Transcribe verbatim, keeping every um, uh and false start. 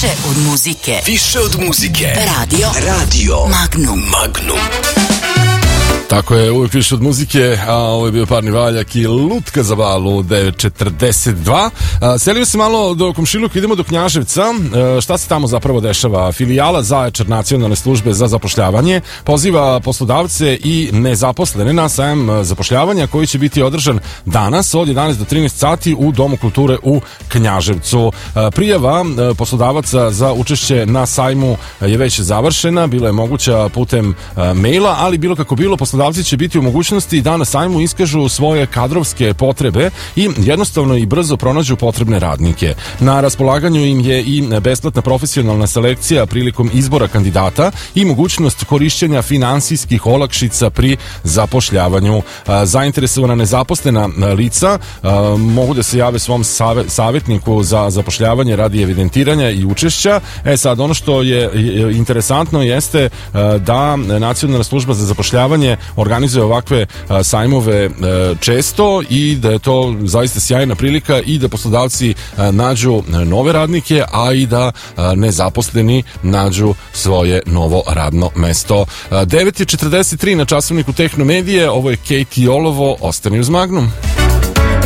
Više od muzike. Više od muzike. Radio. Radio. Magnum. Magnum. Tako je, uvijek više od muzike, a ovo je bio Parni Valjak i Lutka za balu devet četrdeset dva. Selimo se malo do Komšiluka, idemo do Knjaževca. A, šta se tamo zapravo dešava? Filijala Zaječar nacionalne službe za zapošljavanje poziva poslodavce i nezaposlene na sajam zapošljavanja koji će biti održan danas od jedanaest do trinaest sati u Domu kulture u Knjaževcu. A, prijava poslodavaca za učešće na sajmu je već završena, bila je moguća putem a, maila, ali bilo kako bilo, poslodavci će biti u mogućnosti da na sajmu iskažu svoje kadrovske potrebe i jednostavno i brzo pronađu potrebne radnike. Na raspolaganju im je i besplatna profesionalna selekcija prilikom izbora kandidata i mogućnost korišćenja finansijskih olakšica pri zapošljavanju. Zainteresovana nezaposlena lica mogu da se jave svom savjetniku za zapošljavanje radi evidentiranja i učešća. E sad, ono što je interesantno jeste da Nacionalna služba za zapošljavanje organizuje ovakve a, sajmove a, često i da je to zaista sjajna prilika i da poslodavci a, nađu nove radnike, a i da a, nezaposleni nađu svoje novo radno mesto. A, devet četrdeset tri na časovniku Tehnomedije, ovo je Katie Olovo, ostani uz Magnum.